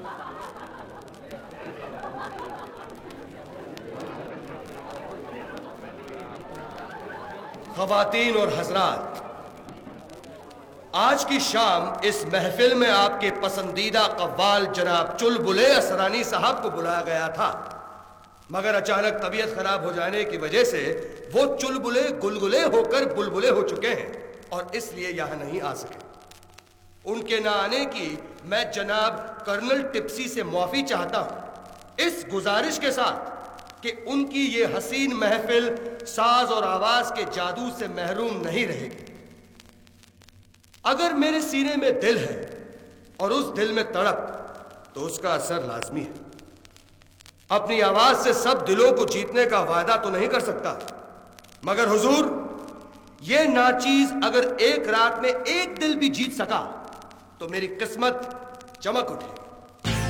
خواتین اور حضرات، آج کی شام اس محفل میں آپ کے پسندیدہ قوال جناب چلبلے اسرانی صاحب کو بلایا گیا تھا، مگر اچانک طبیعت خراب ہو جانے کی وجہ سے وہ چلبلے گلگلے ہو کر بلبلے ہو چکے ہیں اور اس لیے یہاں نہیں آ سکے۔ ان کے نہ آنے کی میں جناب کرنل ٹپسی سے معافی چاہتا ہوں، اس گزارش کے ساتھ کہ ان کی یہ حسین محفل ساز اور آواز کے جادو سے محروم نہیں رہے گی۔ اگر میرے سینے میں دل ہے اور اس دل میں تڑپ، تو اس کا اثر لازمی ہے۔ اپنی آواز سے سب دلوں کو جیتنے کا وعدہ تو نہیں کر سکتا، مگر حضور، یہ ناچیز اگر ایک رات میں ایک دل بھی جیت سکا تو میری قسمت چمک اٹھے۔